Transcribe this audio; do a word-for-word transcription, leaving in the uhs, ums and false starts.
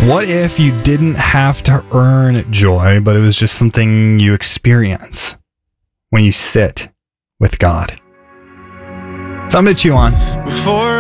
What if you didn't have to earn joy, but it was just something you experience when you sit with God? Something to chew on. Before